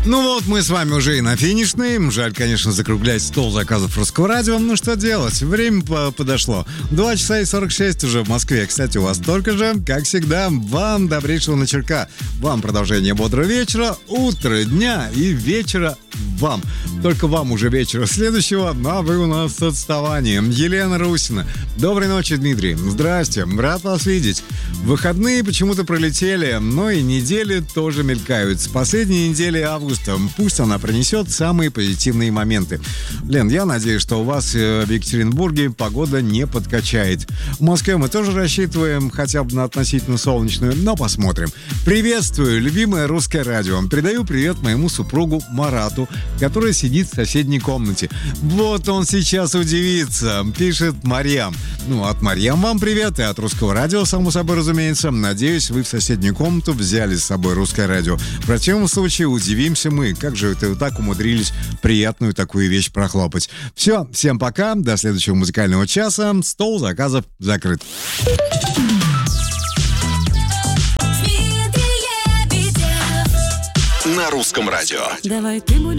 Ну вот, мы с вами уже и на финишной. Жаль, конечно, закруглять стол заказов Русского радио. Ну что делать, время подошло. 2 часа и 46 уже в Москве. Кстати, у вас только же, как всегда, вам добрейшего вечерка. Вам продолжение бодрого вечера, утра, дня и вечера вам. Только вам уже вечера следующего, а вы у нас с отставанием. Елена Русина. Доброй ночи, Дмитрий. Здрасте, рад вас видеть. Выходные почему-то пролетели, но и недели тоже мелькают. С последней недели августа пусть она принесет самые позитивные моменты. Лен, я надеюсь, что у вас в Екатеринбурге погода не подкачает. В Москве мы тоже рассчитываем хотя бы на относительно солнечную, но посмотрим. Приветствую, любимое русское радио. Передаю привет моему супругу Марату, который сидит в соседней комнате. Вот он сейчас удивится, пишет Марьям. Ну, от Марьям вам привет и от Русского радио, само собой разумеется. Надеюсь, вы в соседнюю комнату взяли с собой Русское радио. В противном случае удивимся мы. Как же это вы так умудрились приятную такую вещь прохлопать. Все, всем пока, до следующего музыкального часа. Стол заказов закрыт. На Русском радио. Давай ты